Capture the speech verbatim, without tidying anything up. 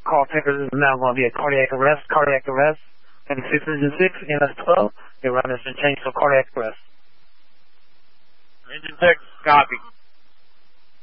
call takers is now going to be a cardiac arrest, cardiac arrest. And six engine six, N S twelve, your run has been changed to cardiac arrest. Engine six, copy.